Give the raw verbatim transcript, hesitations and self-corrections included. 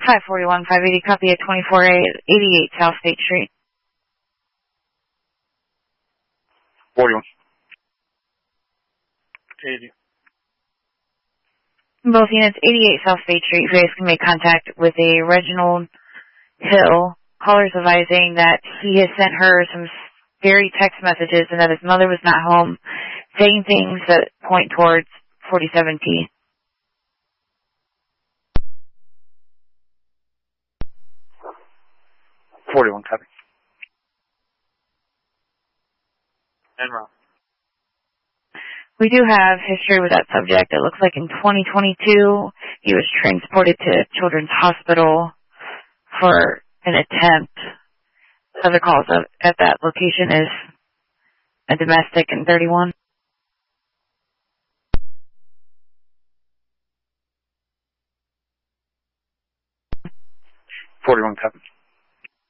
five forty-one, five eighty, copy at twenty-four A, eighty-eight South State Street. forty-one. eighty. Both units, eighty-eight South State Street. You guys can make contact with a Reginald Hill. Caller's advising that he has sent her some scary text messages and that his mother was not home, saying things that point towards forty-seven P. forty-one, copy. And round. We do have history with that subject. It looks like in twenty twenty-two, he was transported to Children's Hospital for an attempt. Other calls at that location is a domestic and thirty-one. forty-one, copy.